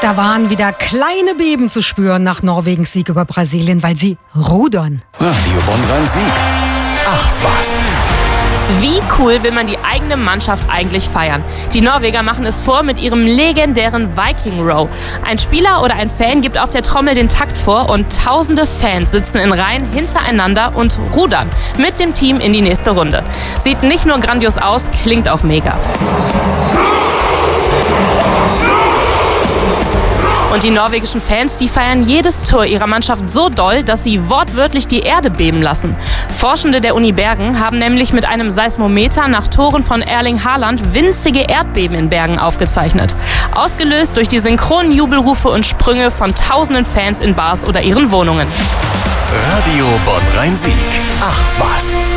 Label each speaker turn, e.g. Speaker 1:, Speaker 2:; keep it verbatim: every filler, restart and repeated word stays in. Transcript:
Speaker 1: Da waren wieder kleine Beben zu spüren nach Norwegens Sieg über Brasilien, weil sie rudern.
Speaker 2: Radio Bonn-Rhein-Sieg. Ach was.
Speaker 3: Wie cool will man die eigene Mannschaft eigentlich feiern? Die Norweger machen es vor mit ihrem legendären Viking Row. Ein Spieler oder ein Fan gibt auf der Trommel den Takt vor und tausende Fans sitzen in Reihen hintereinander und rudern mit dem Team in die nächste Runde. Sieht nicht nur grandios aus, klingt auch mega. Und die norwegischen Fans, die feiern jedes Tor ihrer Mannschaft so doll, dass sie wortwörtlich die Erde beben lassen. Forschende der Uni Bergen haben nämlich mit einem Seismometer nach Toren von Erling Haaland winzige Erdbeben in Bergen aufgezeichnet. Ausgelöst durch die synchronen Jubelrufe und Sprünge von tausenden Fans in Bars oder ihren Wohnungen.
Speaker 2: Radio Bonn-Rhein-Sieg. Ach was.